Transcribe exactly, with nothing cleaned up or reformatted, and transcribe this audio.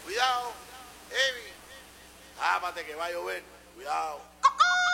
Cuidado, Evi. Tápate que va a llover. Cuidado.